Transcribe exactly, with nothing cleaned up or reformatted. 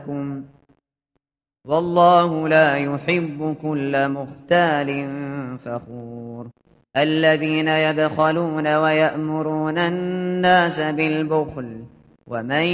لكم والله لا يحب كل مختال فخور الذين يبخلون ويأمرون الناس بالبخل ومن